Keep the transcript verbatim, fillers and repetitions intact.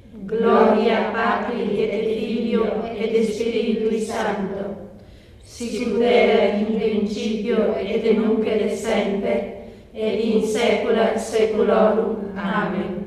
Gloria Patri et Filio et Spiritui Sancto, sicut erat in principio et nunc et semper, et in saecula saeculorum. Amen.